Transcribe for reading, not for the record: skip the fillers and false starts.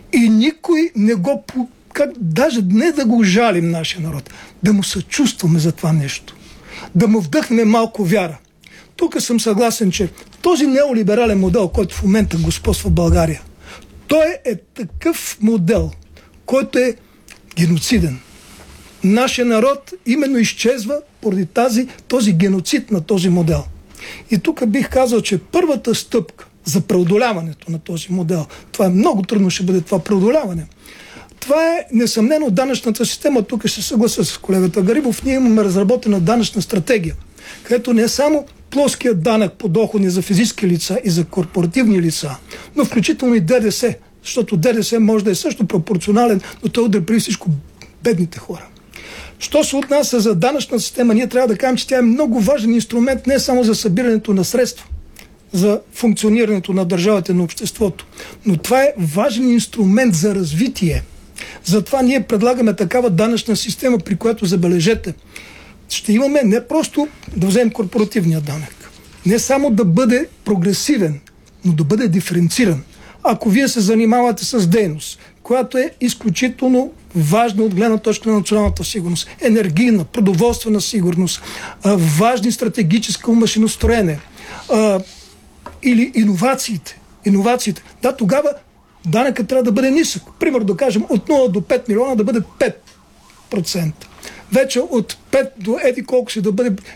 И никой не го... даже не да го жалим нашия народ, да му съчувстваме за това нещо. Да му вдъхнем малко вяра. Тук съм съгласен, че този неолиберален модел, който в момента господства в България, той е такъв модел, който е геноциден. Нашия народ именно изчезва поради този геноцид на този модел. И тук бих казал, че първата стъпка за преодоляването на този модел, това е много трудно, ще бъде това преодоляване. Това е несъмнено данъчната система. Тук ще се съглася с колегата Гарибов. Ние имаме разработена данъчна стратегия, където не е само плоският данък по доходи за физически лица и за корпоративни лица, но включително и ДДС, защото ДДС може да е също пропорционален, но той удря преди всичко бедните хора. Що се отнася за данъчна система, ние трябва да кажем, че тя е много важен инструмент не само за събирането на средства, за функционирането на държавата и на обществото, но това е важен инструмент за развитие. Затова ние предлагаме такава данъчна система, при която, забележете, ще имаме не просто да вземем корпоративния данък, не само да бъде прогресивен, но да бъде диференциран. Ако вие се занимавате с дейност, която е изключително важна от гледна точка на националната сигурност, енергийна, продоволствена сигурност, важни стратегическо машиностроене или иновациите. Да, тогава данъкът трябва да бъде нисък. Примерно да кажем от 0 до 5 милиона да бъде 5%. Вече от 5 до еди колко си да бъде